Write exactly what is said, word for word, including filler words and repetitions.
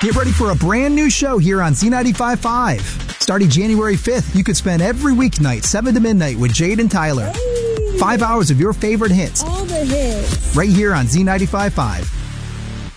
Get ready for a brand new show here on Z ninety-five point five. Starting January fifth, you could spend every weeknight, seven to midnight, with Jade and Tyler. Hey. Five hours of your favorite hits. All the hits. Right here on Z ninety-five point five.